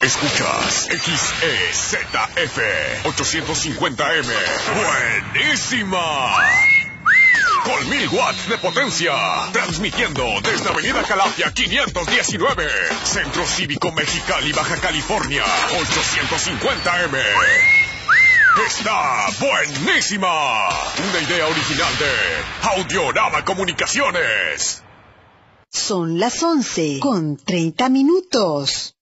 Escuchas XEZF 850M. ¡Buenísima! Con 1000 watts de potencia. Transmitiendo desde Avenida Calafia 519. Centro Cívico Mexicali, Baja California. 850M. ¡Está buenísima! Una idea original de Audiorama Comunicaciones. Son las 11:30.